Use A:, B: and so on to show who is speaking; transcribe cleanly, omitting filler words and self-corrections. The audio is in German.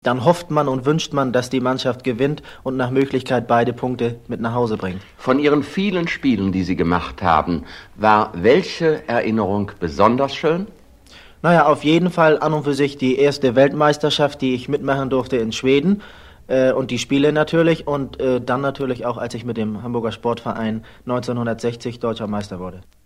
A: Dann hofft man und wünscht man, dass die Mannschaft gewinnt und nach Möglichkeit beide Punkte mit nach Hause bringt.
B: Von Ihren vielen Spielen, die Sie gemacht haben, war welche Erinnerung besonders schön?
A: Naja, auf jeden Fall an und für sich die erste Weltmeisterschaft, die ich mitmachen durfte in Schweden. Und die Spiele natürlich und dann natürlich auch, als ich mit dem Hamburger Sportverein 1960 deutscher Meister wurde.